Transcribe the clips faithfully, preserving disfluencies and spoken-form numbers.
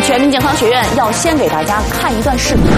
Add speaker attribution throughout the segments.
Speaker 1: 全民健康学院要先给大家看一段视频。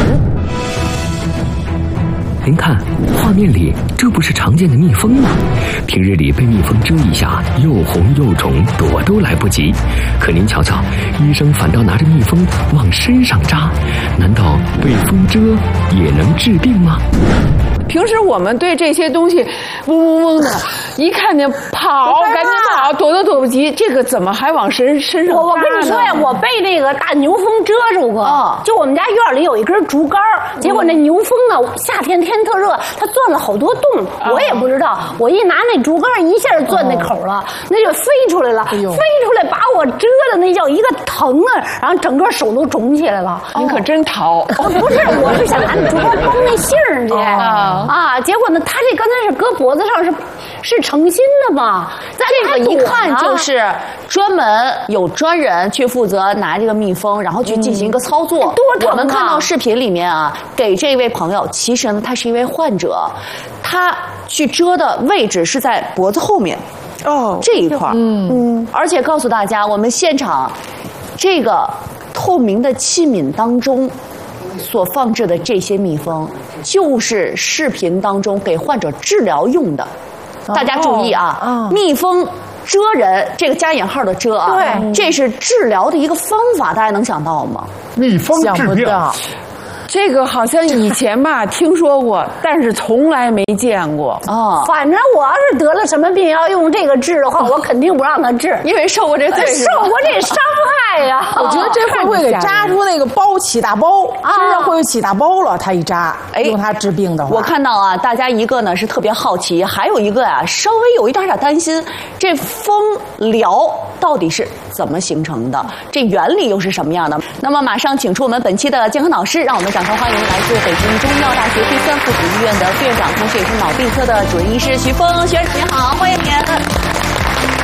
Speaker 2: 您看，画面里这不是常见的蜜蜂吗？平日里被蜜蜂蛰一下，又红又肿，躲都来不及。可您瞧瞧，医生反倒拿着蜜蜂往身上扎，难道被蜂蛰也能治病吗？
Speaker 3: 平时我们对这些东西嗡嗡嗡的，一看见跑，赶紧跑，躲都躲不及。这个怎么还往身身上扎呢？
Speaker 4: 我我跟你说呀，我被那个大牛蜂蛰住过。
Speaker 3: 哦、
Speaker 4: 就我们家院里有一根竹竿，结果那牛蜂啊，夏天天特热，它钻了好多洞，哦、我也不知道。我一拿那竹竿，一下就钻那口了，哦、那就飞出来了，哎、飞出来把我蛰的那叫一个疼啊，然后整个手都肿起来了。
Speaker 3: 您可真淘！
Speaker 4: 哦、不是，我是想拿那竹竿帮那杏儿去。哦啊，结果呢，他这刚才是搁脖子上是是诚心的嘛？
Speaker 1: 这个一看就是专门有专人去负责拿这个蜜蜂，然后去进行一个操作。
Speaker 4: 嗯、多疼啊！
Speaker 1: 我们看到视频里面啊，给这位朋友，其实呢，他是一位患者，他去蛰的位置是在脖子后面哦这一块。嗯嗯，而且告诉大家，我们现场这个透明的器皿当中所放置的这些蜜蜂，就是视频当中给患者治疗用的。大家注意啊，哦、蜜蜂蛰人，这个加引号的蛰啊，
Speaker 4: 对，
Speaker 1: 这是治疗的一个方法，大家能想到吗？
Speaker 5: 蜜蜂治病。
Speaker 3: 这个好像以前吧听说过，但是从来没见过
Speaker 4: 哦。反正我要是得了什么病要用这个治的话，我肯定不让他治，
Speaker 1: 因为受过这罪，
Speaker 4: 受过这伤害呀。
Speaker 6: 我觉得这会不会给扎出那个包起大包，身上会有起大包了？他一扎，用它治病的话，
Speaker 1: 我看到啊，大家一个呢是特别好奇，还有一个啊稍微有一点点担心，这蜂疗到底是怎么形成的？这原理又是什么样的？那么马上请出我们本期的健康导师，让我们掌声欢迎来自北京中医药大学第三附属医院的副院长，同时也是脑病科的主任医师徐峰徐院长，你好，欢迎您。你好，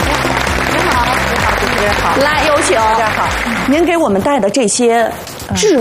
Speaker 1: 你好，你好，主持人好。来，有请。大家好，您给我们带的这些治